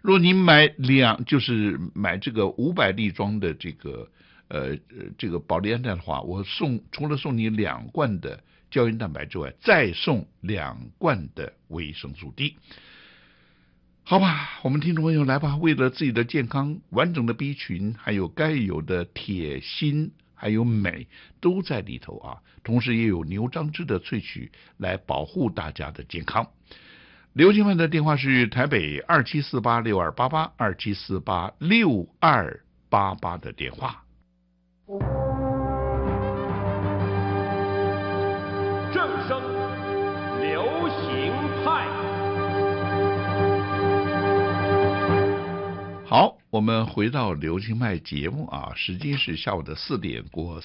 若你就是买这个500粒装的这个保利安泰的话，我除了送你2罐的胶原蛋白之外，再送2罐的维生素 D。好吧，我们听众朋友来吧，为了自己的健康，完整的 B 群，还有该有的铁、锌，还有镁都在里头啊。同时也有牛樟芝的萃取来保护大家的健康。刘金曼的电话是台北27486288 27486288的电话。 正声流行派。 好，我们回到流行派节目啊，时间是下午的4点过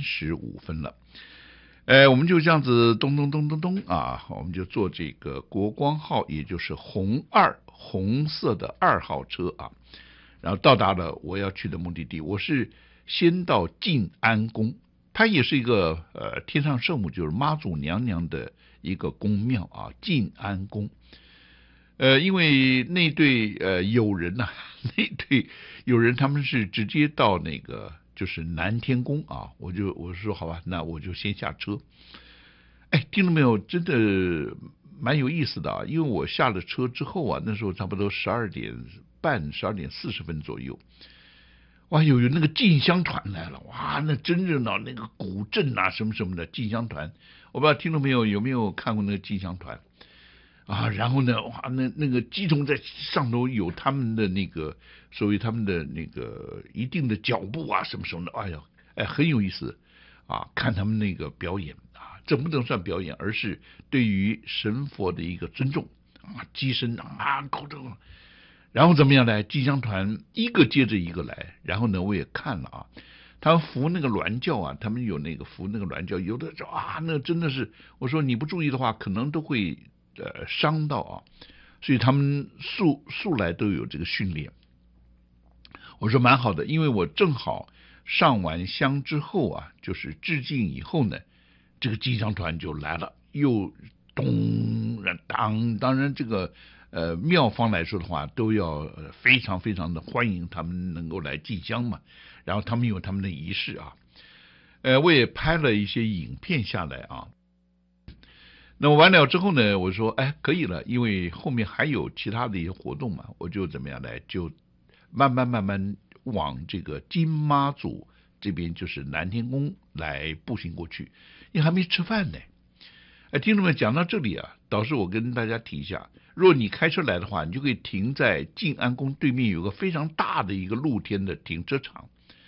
35分了。我们就这样子咚咚咚咚咚啊，我们就坐这个国光号，也就是红色的2号车啊，然后到达了我要去的目的地。我是先到晋安宫，它也是一个天上圣母，就是妈祖娘娘的一个宫庙啊，晋安宫。因为那对友人呐，那对友人他们是直接到那个就是南天宫啊，我说好吧，那我就先下车。听到没有？真的蛮有意思的啊，因为我下了车之后啊，那时候差不多12点半、12点40分左右，哇，有那个进香团来了，哇，那真热闹，那个古镇啊什么什么的进香团，我不知道听众朋友有没有看过那个进香团。啊，然后呢，哇，那个鸡童在上头有他们的那个所谓他们的那个一定的脚步啊，什么什么的，哎呀，很有意思啊，看他们那个表演啊，这不能算表演，而是对于神佛的一个尊重啊，鸡声啊，高声，然后怎么样呢？进香团一个接着一个来，然后呢，我也看了啊。他们扶那个銮轿啊，他们有那个扶那个銮轿，有的啊，那真的是，我说你不注意的话，可能都会伤到啊，所以他们素来都有这个训练。我说蛮好的，因为我正好上完香之后啊，就是致敬以后呢，这个进香团就来了，又咚当然这个庙方来说的话，都要非常非常的欢迎他们能够来进香嘛，然后他们有他们的仪式啊，我也拍了一些影片下来啊。那么完了之后呢，我说可以了，因为后面还有其他的一些活动嘛，我就怎么样来，就慢慢往这个金妈祖这边，就是南天宫来步行过去，因为还没吃饭呢。听众们，讲到这里啊，倒是我跟大家提一下，如果你开车来的话，你就可以停在晋安宫对面有个非常大的一个露天的停车场。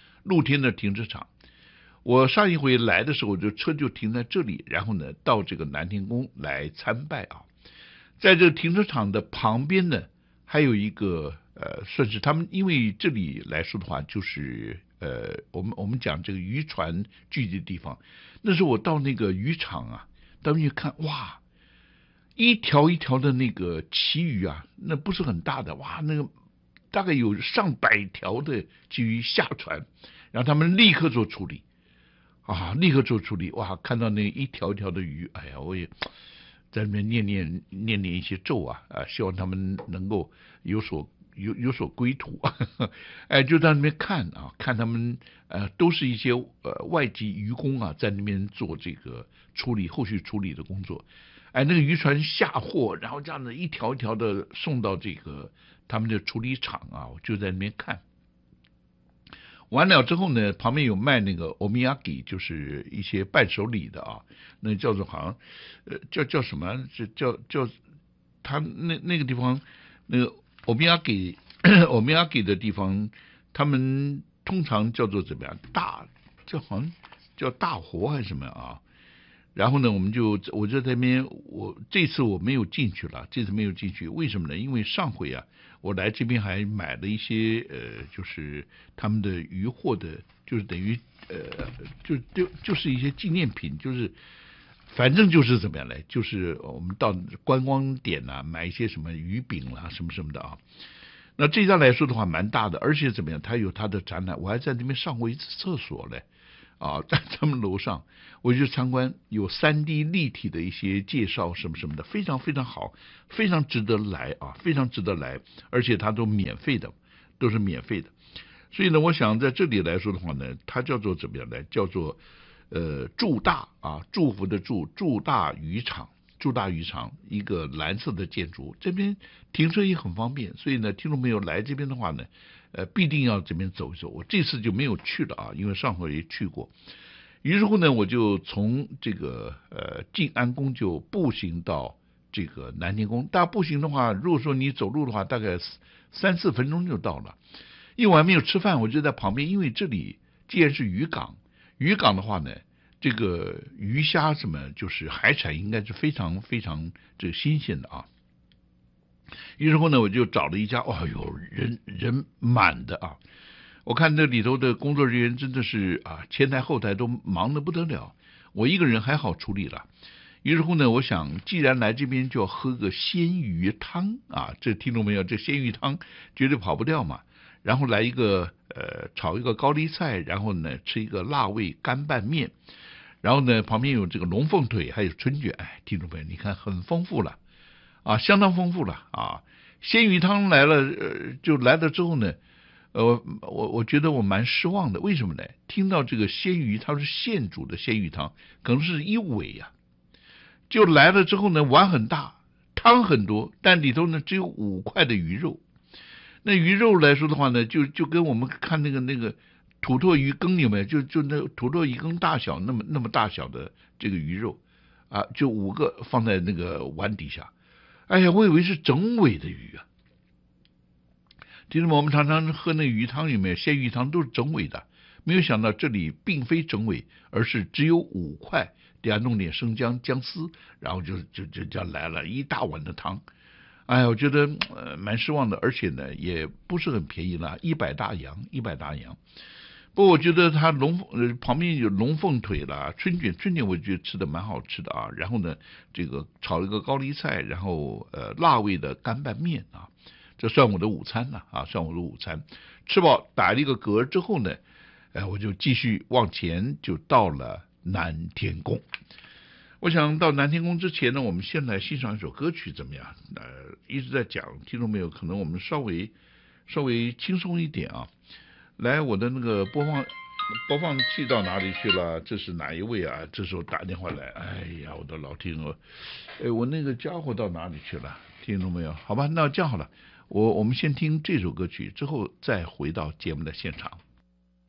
我上一回来的时候，车就停在这里，然后呢，到这个南天宫来参拜啊。在这个停车场的旁边呢，还有一个算是他们，因为这里来说的话，就是我们讲这个渔船聚集的地方。那时候我到那个渔场啊，当时看，哇，一条一条的那个旗鱼啊，那不是很大的，哇，那个大概有上百条的旗鱼下船，然后他们立刻做处理。哇！看到那一条一条的鱼，哎呀，我也在那边念一些咒啊，希望他们能够有所归途。就在那边看啊，看他们都是一些外籍渔工啊，在那边做这个后续处理的工作。那个渔船下货，然后这样子一条一条的送到这个他们的处理厂啊，我就在那边看。完了之后呢，旁边有卖那个欧米亚给，就是一些伴手礼的啊，那叫做好像叫什么？叫他那个地方，那个欧米亚给的地方，他们通常叫做怎么样？好像叫大活还是什么啊？然后呢，我就在那边，这次我没有进去了，为什么呢？因为上回啊，我来这边还买了一些就是他们的渔获的，就是等于就是一些纪念品，就是反正就是怎么样来，就是我们到观光点啊，买一些什么鱼饼啦，什么什么的啊。那这家来说的话蛮大的，而且怎么样，它有它的展览，我还在那边上过一次厕所嘞。 啊，在他们楼上，我就参观，有3D 立体的一些介绍什么什么的，非常非常好，非常值得来啊，非常值得来，而且它都免费的，都是免费的。所以呢，我想在这里来说的话呢，它叫做怎么样呢？叫做祝大啊，祝福的祝，祝大渔场。祝大渔场一个蓝色的建筑，这边停车也很方便，所以呢，听众朋友来这边的话呢，必定要这边走一走。我这次就没有去了啊，因为上回也去过。于是乎呢，我就从这个静安宫就步行到这个南天宫。大步行的话，如果说你走路的话，大概3-4分钟就到了。因为我还没有吃饭，我就在旁边，因为这里既然是渔港，渔港的话呢，这个鱼虾什么就是海产应该是非常非常这个新鲜的啊。于是乎呢，我就找了一家，哦哟，人满的啊。我看这里头的工作人员真的是啊，前台后台都忙得不得了。我一个人还好处理了。于是乎呢，我想既然来这边就要喝个鲜鱼汤啊，这听众没有？这鲜鱼汤绝对跑不掉嘛。然后来一个炒一个高丽菜，然后呢吃一个辣味干拌面，然后呢旁边有这个龙凤腿，还有春卷。哎，听众朋友，你看很丰富了啊，相当丰富了啊。鲜鱼汤来了，就来了之后呢，我觉得我蛮失望的。为什么呢？听到这个鲜鱼，它是现煮的鲜鱼汤，可能是一尾呀，就来了之后呢，碗很大，汤很多，但里头呢只有5块的鱼肉。那鱼肉来说的话呢，就跟我们看那个土托鱼羹有没有？就那土托鱼羹大小那么大小的这个鱼肉啊，就5个放在那个碗底下。哎呀，我以为是整尾的鱼啊。其实我们常常喝那鱼汤有没有？鲜鱼汤都是整尾的，没有想到这里并非整尾，而是只有5块，底下弄点生姜、姜丝，然后就这样来了一大碗的汤。哎呀，我觉得蛮失望的，而且呢也不是很便宜啦，100大洋。不过我觉得它旁边有龙凤腿啦，春卷我觉得吃的蛮好吃的啊。然后呢，这个炒了一个高丽菜，然后辣味的干拌面啊，这算我的午餐了啊，算我的午餐。吃饱打了一个嗝之后呢，我就继续往前，就到了南天宫。我想到南天宫之前呢，我们先来欣赏一首歌曲怎么样？一直在讲，听众没有？可能我们稍微轻松一点啊。来，我的那个播放器到哪里去了？这是哪一位啊？这时候打电话来，哎呀，我的老天哦！我那个家伙到哪里去了？听众没有？好吧，那这样好了，我们先听这首歌曲，之后再回到节目的现场。